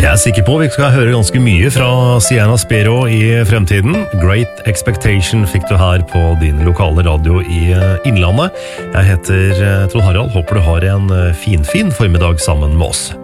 Jeg sikker på vi skal høre ganske mye fra Sienna Spero I fremtiden. Great Expectation fikk du her på din lokale radio I Innlandet. Jeg heter Trond Harald, håper du har en fin formiddag sammen med oss.